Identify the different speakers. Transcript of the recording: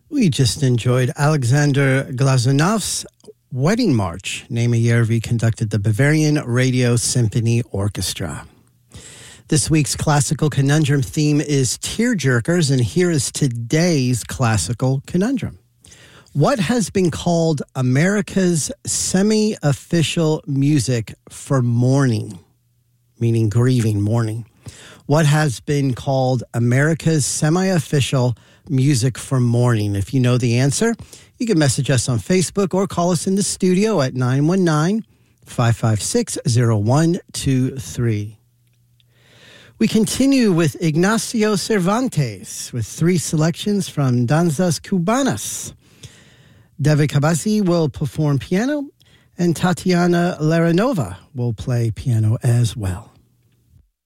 Speaker 1: We just enjoyed Alexander Glazunov's Wedding March. Naima Järvi conducted the Bavarian Radio Symphony Orchestra. This week's classical conundrum theme is tearjerkers, and here is today's classical conundrum. What has been called America's semi-official music for mourning, meaning grieving, mourning? What has been called America's semi-official music for mourning? If you know the answer, you can message us on Facebook or call us in the studio at 919-556-0123. We continue with Ignacio Cervantes with 3 selections from Danzas Cubanas. David Cabasi will perform piano, and Tatiana Laranova will play piano as well.